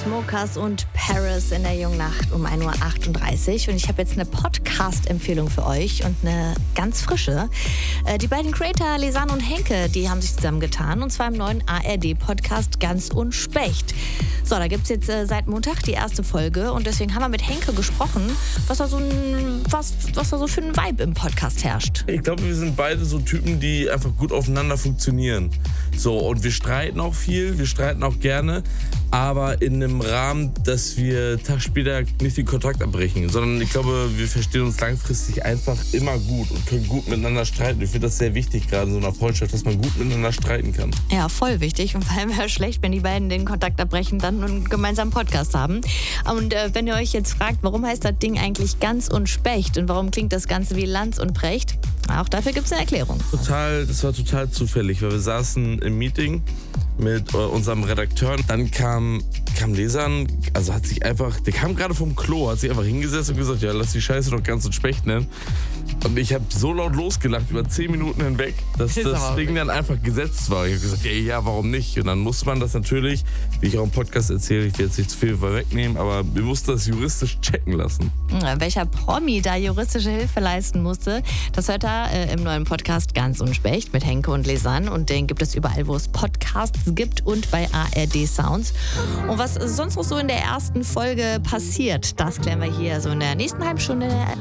Smokers und Paris in der Jungnacht um 1.38 Uhr. Und ich habe jetzt eine Podcast-Empfehlung für euch und eine ganz frische. Die beiden Creator Lesan und Henke, die haben sich zusammengetan, und zwar im neuen ARD-Podcast Ganz und Specht. So, da gibt es jetzt seit Montag die erste Folge, und deswegen haben wir mit Henke gesprochen, was da so für ein Vibe im Podcast herrscht. Ich glaube, wir sind beide so Typen, die einfach gut aufeinander funktionieren. So, und wir streiten auch viel, wir streiten auch gerne, aber in einem Rahmen, dass wir Tag später nicht den Kontakt abbrechen, sondern ich glaube, wir verstehen uns langfristig einfach immer gut und können gut miteinander streiten. Ich finde das sehr wichtig, gerade in so einer Freundschaft, dass man gut miteinander streiten kann. Ja, voll wichtig, und vor allem wäre schlecht, wenn die beiden den Kontakt abbrechen, dann einen gemeinsamen Podcast haben. Und wenn ihr euch jetzt fragt, warum heißt das Ding eigentlich Ganz und Specht und warum klingt das Ganze wie Lanz und Precht, auch dafür gibt es eine Erklärung. Das war total zufällig, weil wir saßen im Meeting mit unserem Redakteur. Dann kam Lesan, also der kam gerade vom Klo, hat sich einfach hingesetzt und gesagt, ja, lass die Scheiße doch Ganz und Specht nennen. Und ich habe so laut losgelacht, über 10 Minuten hinweg, dass das Ding dann einfach gesetzt war. Ich habe gesagt, ja, warum nicht? Und dann musste man das natürlich, wie ich auch im Podcast erzähle, ich will jetzt nicht zu viel vorwegnehmen, aber wir mussten das juristisch checken lassen. Welcher Promi da juristische Hilfe leisten musste, das hört ihr im neuen Podcast Ganz und Specht mit Henke und Lesan. Und den gibt es überall, wo es Podcasts gibt, und bei ARD Sounds. Und was sonst noch so in der ersten Folge passiert, das klären wir hier so in der nächsten halben Stunde